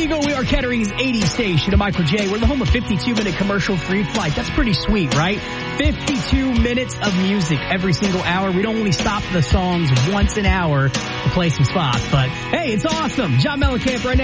go. We are Kettering's 80 station, Michael J. We're the home of 52-minute commercial-free flight. That's pretty sweet, right? 52 minutes of music every single hour. We don't only stop the songs once an hour to play some spots, but hey, it's awesome. John Mellencamp right now.